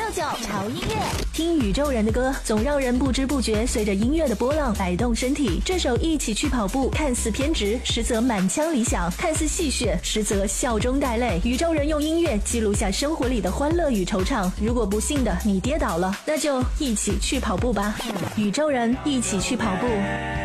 潮音乐， 听宇宙人的歌，总让人不知不觉随着音乐的波浪摆动身体。这首《一起去跑步》看似偏执，实则满腔理想；看似戏谑，实则笑中带泪。宇宙人用音乐记录下生活里的欢乐与惆怅。如果不幸的你跌倒了，那就一起去跑步吧。宇宙人一起去跑步。